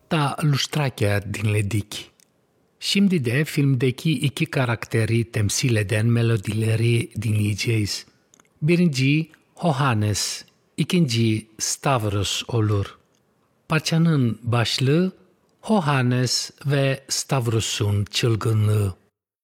da lustrache dinledik. Şimdi de filmdeki iki karakteri temsil eden melodileri dinleyeceğiz. Birinci Johannes, ikinci Stavros olur. Parçanın başlığı Johannes ve Stavros'un çılgınlığı.